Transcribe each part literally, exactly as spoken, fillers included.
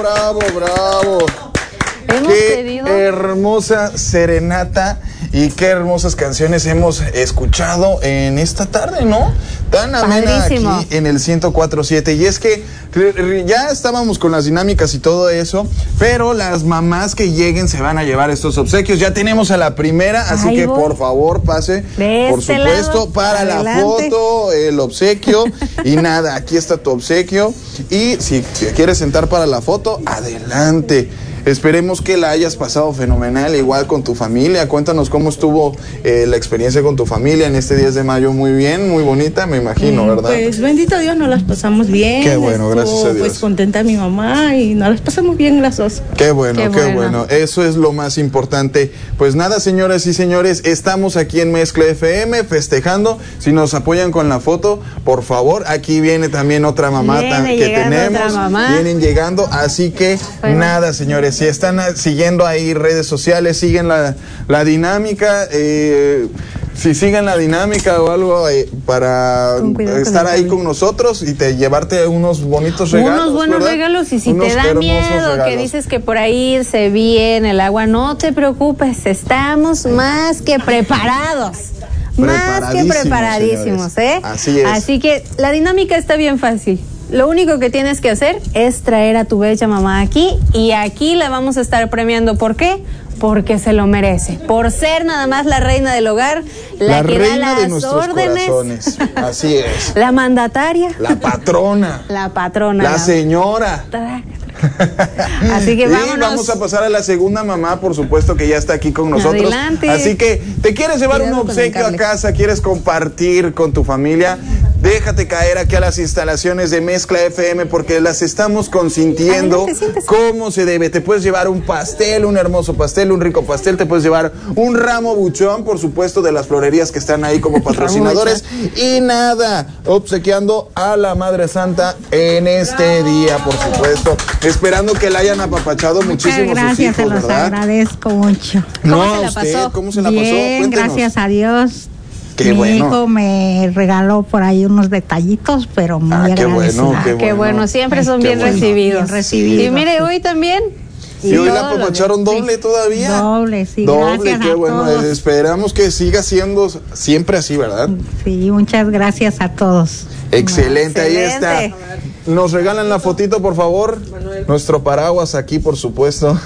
bravo, bravo. Hemos Qué pedido... hermosa serenata y qué hermosas canciones hemos escuchado en esta tarde, ¿no? Tan amena Padrísimo. aquí en el ciento cuatro punto siete. Y es que ya estábamos con las dinámicas y todo eso, pero las mamás que lleguen se van a llevar estos obsequios. Ya tenemos a la primera, así Ahí que voy. por favor pase, De por este supuesto, lado. para Adelante. la foto, el obsequio. Y nada, aquí está tu obsequio. Y si te quieres sentar para la foto, adelante. Esperemos que la hayas pasado fenomenal, igual con tu familia. Cuéntanos cómo estuvo eh, la experiencia con tu familia en este diez de mayo. Muy bien, muy bonita, me imagino, Mm, ¿verdad? Pues bendito Dios, nos las pasamos bien. Qué bueno, gracias a Dios. Pues contenta mi mamá y nos las pasamos bien las dos. Qué bueno, Qué qué bueno. bueno. Eso es lo más importante. Pues nada, señoras y señores, estamos aquí en Mezcla F M festejando. Si nos apoyan con la foto, por favor. Aquí viene también otra mamá Viene ta- que llegando tenemos. otra mamá. Vienen llegando, así que Bueno. nada, señores. Si están ah, siguiendo ahí redes sociales, siguen la, la dinámica. Eh, si siguen la dinámica o algo eh, para Con cuidado con estar el ahí cable. con nosotros y te llevarte unos bonitos regalos. Unos buenos ¿verdad? regalos, y si Unos te da hermosos miedo que regalos. dices que por ahí se viene el agua, no te preocupes, estamos más que preparados. Más que Preparadísimos, preparadísimos, señores. ¿eh? Así es. Así que la dinámica está bien fácil. Lo único que tienes que hacer es traer a tu bella mamá aquí, y aquí la vamos a estar premiando. ¿Por qué? Porque se lo merece. Por ser nada más la reina del hogar, la, La que da reina de las nuestros órdenes. corazones. Así es. La mandataria. La patrona. La patrona. La señora. Así que Y vámonos. vamos a pasar a la segunda mamá, por supuesto, que ya está aquí con nosotros. Adelante. Así que, ¿te quieres llevar Cuidado un con el obsequio a cable. casa? ¿Quieres compartir con tu familia? Déjate caer aquí a las instalaciones de Mezcla F M, porque las estamos consintiendo Adelante, siéntese. como se debe. Te puedes llevar un pastel, un hermoso pastel, un rico pastel. Te puedes llevar un ramo buchón, por supuesto, de las florerías que están ahí como patrocinadores. Y nada, obsequiando a la Madre Santa en este día, por supuesto. Esperando que la hayan apapachado muchísimo Muchas sus gracias, se hijos, los ¿verdad? agradezco mucho. ¿Cómo No, se la a usted, pasó? ¿cómo se la pasó? Bien, Cuéntenos. gracias a Dios. Qué Mi bueno. hijo me regaló por ahí unos detallitos, pero muy Ah, qué agradecida. bueno, qué Ah, qué bueno, siempre son Qué bien bueno. recibidos. Bien recibidos, Y mire, sí. hoy también. Y hoy la todos los apapacharon días. doble todavía. Doble, sí, Doble, gracias qué a bueno. todos. Esperamos que siga siendo siempre así, ¿verdad? Sí, muchas gracias a todos. Excelente, ahí está. Excelente. Nos regalan la fotito, por favor. Nuestro paraguas aquí, por supuesto.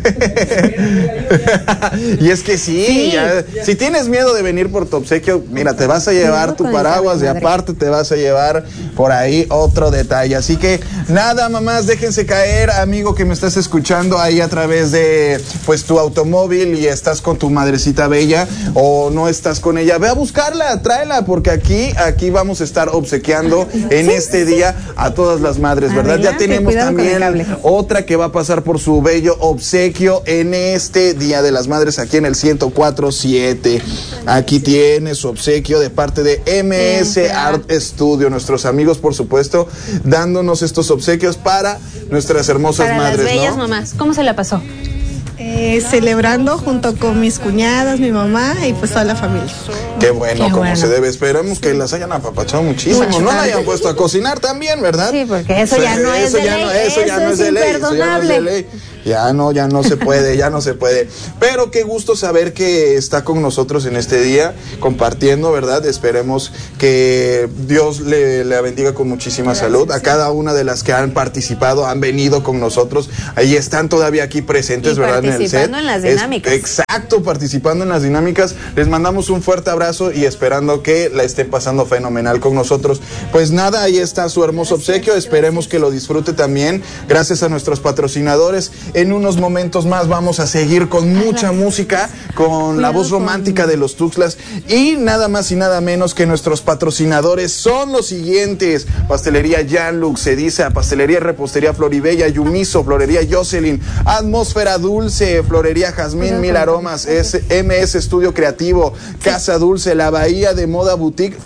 Y es que sí, Sí. ya, si tienes miedo de venir por tu obsequio, mira, te vas a llevar Cuidado tu con el paraguas y cable, madre. aparte te vas a llevar por ahí otro detalle. Así que nada, mamás, déjense caer, amigo que me estás escuchando ahí a través de pues tu automóvil y estás con tu madrecita bella o no estás con ella, ve a buscarla, tráela, porque aquí, aquí vamos a estar obsequiando en este día a todas las madres, ¿verdad? Ya Adelante, tenemos cuidado con el también cable. otra que va a pasar por su bello obsequio en este Día de las Madres aquí en el ciento cuatro punto siete. Aquí tiene su obsequio de parte de M S Bien, claro. Art Studio, nuestros amigos, por supuesto, dándonos estos obsequios para nuestras hermosas Para madres, las bellas ¿no? mamás. ¿Cómo se la pasó? Eh, celebrando junto con mis cuñadas, mi mamá y pues toda la familia. Qué bueno, Qué como bueno. se debe. Esperamos que las hayan apapachado muchísimo. Mucho. No la hayan puesto a cocinar también, ¿verdad? Sí, porque eso ya no es eso de ya ley, no, eso ya eso no es es de ley, eso ya no es de imperdonable. ley. Ya no, ya no se puede, ya no se puede. Pero qué gusto saber que está con nosotros en este día, compartiendo, ¿verdad? Esperemos que Dios le, le bendiga con muchísima salud. A cada una de las que han participado, han venido con nosotros. Ahí están todavía aquí presentes, Y ¿verdad? En el set. participando en las Es- dinámicas. exacto, participando en las dinámicas. Les mandamos un fuerte abrazo y esperando que la estén pasando fenomenal con nosotros. Pues nada, ahí está su hermoso obsequio. Esperemos que lo disfrute también. Gracias a nuestros patrocinadores. En unos momentos más vamos a seguir con mucha música, con la voz romántica de los Tuxtlas. Y nada más y nada menos que nuestros patrocinadores son los siguientes: Pastelería Jean-Luc, Cediza, Pastelería y Repostería Floribella, Yumiso, Florería Jocelyn, Atmósfera Dulce, Florería Jazmín, Mil Aromas, S- M S Estudio Creativo, Casa Dulce, La Bahía de Moda Boutique, Fal-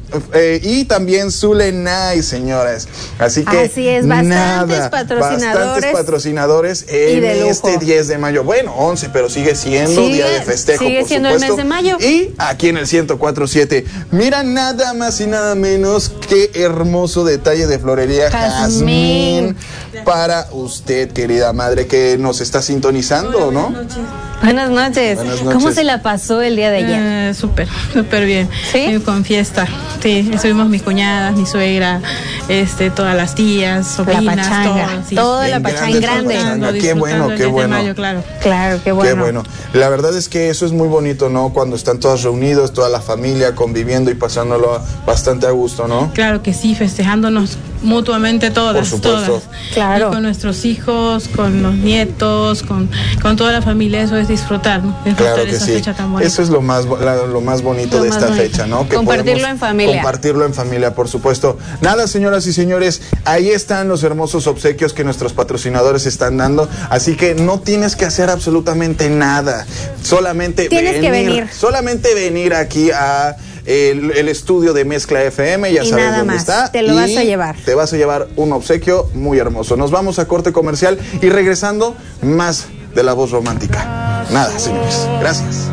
eh, y también Zulenay, señoras. Así que Así es, bastantes nada, patrocinadores. Bastantes patrocinadores en este diez de mayo. Bueno, once, pero sigue siendo sigue, día de festejo, sigue por siendo supuesto. el mes de mayo. Y aquí en el ciento cuatro punto siete, mira nada más y nada menos que hermoso detalle de florería Jazmín para usted, querida madre, que nos está sintonizando, ¿no? Buenas noches. Buenas noches. ¿Cómo se la pasó el día de ayer? Eh, súper, súper bien. ¿Sí? Eh, con fiesta. Sí, estuvimos mis cuñadas, mi suegra, este, todas las tías, sobrinas, La pachanga. todas, sí. Toda la Bien pachanga grande, grande. pachanga. Qué Disfrutando bueno, el qué diez de bueno. mayo, claro. Claro, qué bueno. Qué bueno. La verdad es que eso es muy bonito, ¿no? Cuando están todos reunidos, toda la familia conviviendo y pasándolo bastante a gusto, ¿no? Claro que sí, festejándonos mutuamente todas, Por supuesto. todas. Claro. Y con nuestros hijos, con los nietos, con, con toda la familia, eso es disfrutar, ¿no? Disfrutar Claro que esa sí. fecha tan bonita. Eso es lo más, la- lo más bonito Lo de más esta bonito. fecha, ¿no? Que Compartirlo podemos en familia. Compartirlo en familia, por supuesto. Nada, señoras y señores, ahí están los hermosos obsequios que nuestros patrocinadores están dando. Así que no tienes que hacer absolutamente nada. Solamente Tienes que venir. Solamente venir aquí a el, el estudio de Mezcla F M, ya Y sabes nada dónde más, está. te lo y vas a llevar. Te vas a llevar un obsequio muy hermoso. Nos vamos a corte comercial y regresando, más de La Voz Romántica. Nada, señores. Gracias.